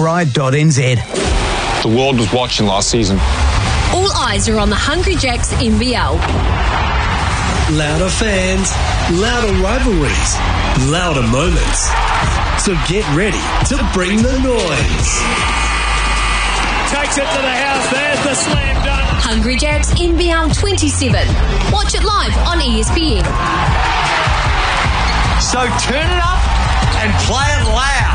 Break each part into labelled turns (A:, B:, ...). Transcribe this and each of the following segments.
A: ride.nz.
B: The world was watching last season.
C: All eyes are on the Hungry Jacks NBL.
D: Louder fans, louder rivalries, louder moments. So get ready to bring the noise.
E: Takes it to the house. There's the slam dunk.
C: Hungry Jacks NBL 27. Watch it live on ESPN.
F: So turn it up and play it loud.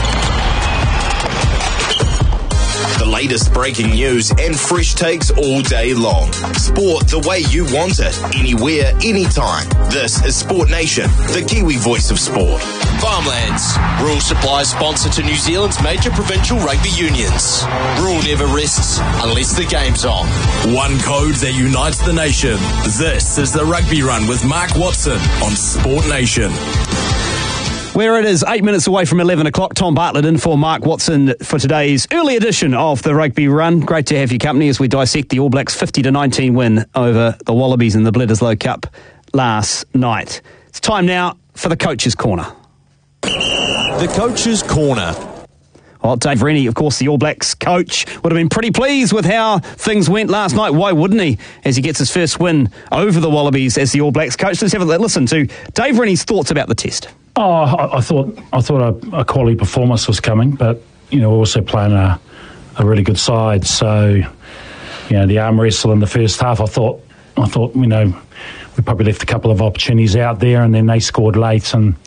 G: The latest breaking news and fresh takes all day long. Sport the way you want it, anywhere, anytime. This is Sport Nation, the Kiwi voice of sport.
H: Farmlands, rural supply sponsor to New Zealand's major provincial rugby unions. Rule never rests unless the game's on.
I: One code that unites the nation. This is the Rugby Run with Mark Watson on Sport Nation.
J: Where it is 8 minutes away from 11 o'clock, Tom Bartlett in for Mark Watson for today's early edition of the Rugby Run. Great to have your company as we dissect the All Blacks 50-19 win over the Wallabies in the Bledisloe Cup last night. It's time now for the Coach's Corner.
I: The Coach's Corner.
J: Well, Dave Rennie, of course, the All Blacks coach, would have been pretty pleased with how things went last night. Why wouldn't he, as he gets his first win over the Wallabies as the All Blacks coach? Let's have a listen to Dave Rennie's thoughts about the test.
K: I thought a quality performance was coming, but we're also playing a really good side. So the arm wrestle in the first half, I thought we probably left a couple of opportunities out there, and then they scored late, and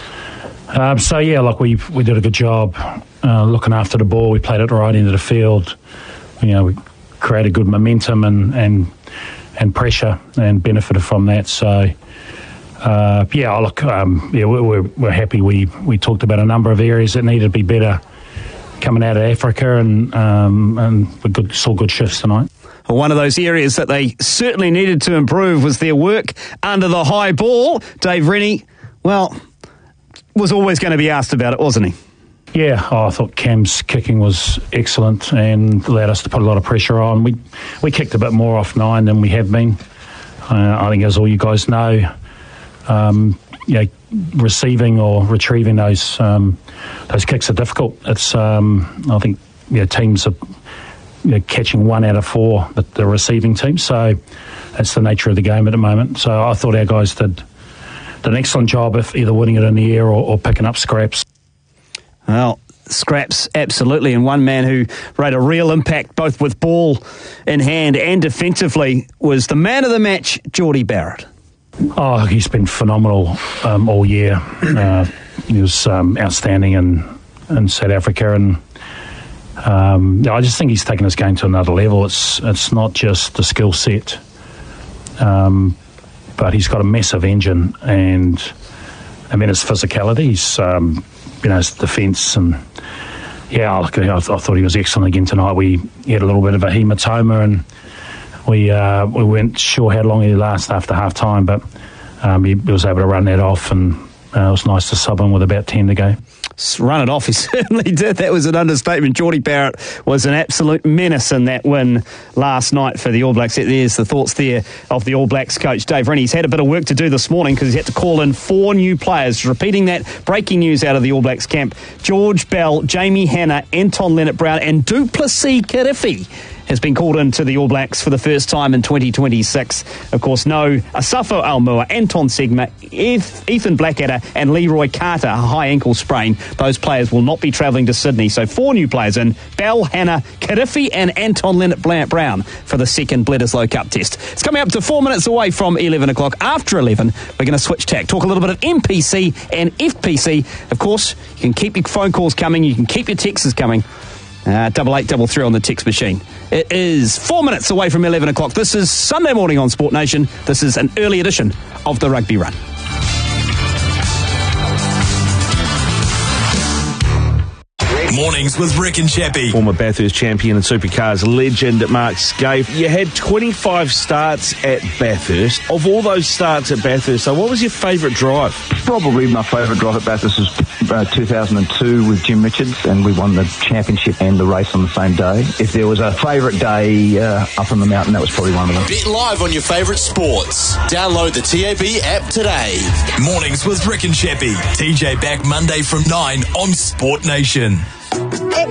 K: we did a good job looking after the ball. We played it right into the field. We created good momentum and pressure and benefited from that. So. We're happy. We talked about a number of areas that needed to be better coming out of Africa, and we saw good shifts tonight.
J: Well, one of those areas that they certainly needed to improve was their work under the high ball. Dave Rennie, was always going to be asked about it, wasn't he?
K: Yeah, I thought Cam's kicking was excellent and allowed us to put a lot of pressure on. We kicked a bit more off 9 than we have been. I think, as all you guys know, receiving or retrieving those kicks are difficult. It's I think teams are catching 1 out of 4, but the receiving team. So that's the nature of the game at the moment. So I thought our guys did an excellent job of either winning it in the air or picking up scraps.
J: Well, scraps, absolutely, and one man who made a real impact both with ball in hand and defensively was the man of the match, Jordie Barrett.
K: Oh, he's been phenomenal all year. He was outstanding in South Africa, and I just think he's taken his game to another level. It's not just the skill set, but he's got a massive engine, and his physicality, his defence, and I thought he was excellent again tonight. He had a little bit of a hematoma, and we weren't sure how long he'd last after half time, but he was able to run that off, and it was nice to sub him with about 10 to go.
J: Run it off, he certainly did. That was an understatement. Jordie Barrett was an absolute menace in that win last night for the All Blacks. There's the thoughts there of the All Blacks coach, Dave Rennie. He's had a bit of work to do this morning because he had to call in 4 new players. Repeating that breaking news out of the All Blacks camp, George Bell, Jamie Hanna, Anton Leonard-Brown and Du Plessis-Kirifi has been called into the All Blacks for the first time in 2026. Of course, no Asafo Aumua, Anton Segma, Ethan Blackadder and Leroy Carter, a high ankle sprain. Those players will not be travelling to Sydney. So 4 new players in, Bell, Hanna, Kirifi and Anton Leonard-Brown for the second Bledisloe Cup test. It's coming up to 4 minutes away from 11 o'clock. After 11, we're going to switch tack, talk a little bit of NPC and FPC. Of course, you can keep your phone calls coming, you can keep your texts coming. 8833 on the text machine. It is 4 minutes away from 11 o'clock. This is Sunday morning on Sport Nation. This is an early edition of the Rugby Run.
I: Mornings with Rick and Chappie.
L: Former Bathurst champion and Supercars legend Mark Scaife. You had 25 starts at Bathurst. Of all those starts at Bathurst, so what was your favourite drive?
M: Probably my favourite drive at Bathurst was 2002 with Jim Richards, and we won the championship and the race on the same day. If there was a favourite day up on the mountain, that was probably one of them.
H: Bet live on your favourite sports. Download the TAB app today.
I: Mornings with Rick and Chappie. TJ back Monday from 9 on Sport Nation.